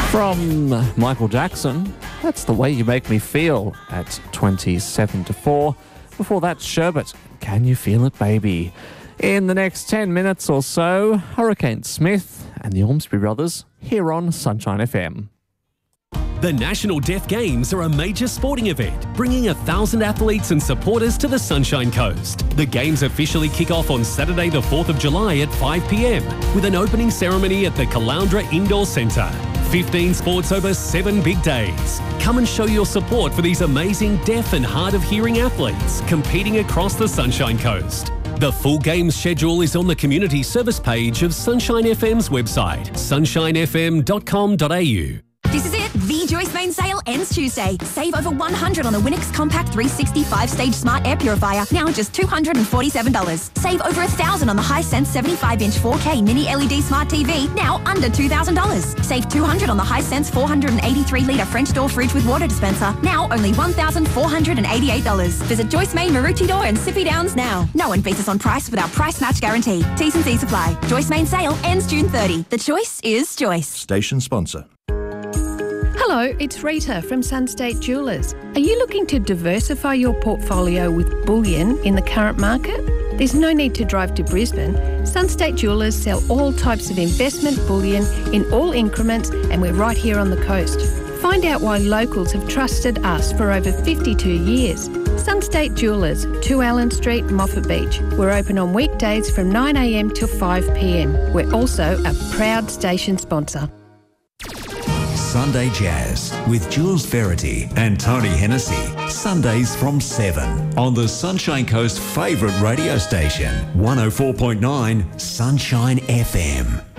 From Michael Jackson, That's the Way You Make Me Feel at 27-4. Before that, Sherbet, Can You Feel It, Baby? In the next 10 minutes or so, Hurricane Smith and the Ormsby Brothers here on Sunshine FM. The National Deaf Games are a major sporting event, bringing 1,000 athletes and supporters to the Sunshine Coast. The Games officially kick off on Saturday the 4th of July at 5 p.m, with an opening ceremony at the Caloundra Indoor Centre. 15 sports over 7 big days. Come and show your support for these amazing deaf and hard of hearing athletes competing across the Sunshine Coast. The full Games schedule is on the community service page of Sunshine FM's website, sunshinefm.com.au. This is it. The Joyce Main sale ends Tuesday. Save over $100 on the Winix Compact 360 5-stage Smart Air Purifier, now just $247. Save over $1,000 on the Hisense 75-inch 4K Mini LED Smart TV, now under $2,000. Save $200 on the Hisense 483-litre French door fridge with water dispenser, now only $1,488. Visit Joyce Main, Maroochydore and Sippy Downs now. No one beats us on price without price match guarantee. T's and C's apply. Joyce Main sale ends June 30. The choice is Joyce. Station sponsor. Hello, it's Rita from Sunstate Jewellers. Are you looking to diversify your portfolio with bullion in the current market? There's no need to drive to Brisbane. Sunstate Jewellers sell all types of investment bullion in all increments, and we're right here on the coast. Find out why locals have trusted us for over 52 years. Sunstate Jewellers, 2 Allen Street, Moffat Beach. We're open on weekdays from 9 a.m. till 5 p.m. We're also a proud station sponsor. Sunday Jazz with Jules Verity and Tony Hennessy. Sundays from 7 on the Sunshine Coast favourite radio station, 104.9 Sunshine FM.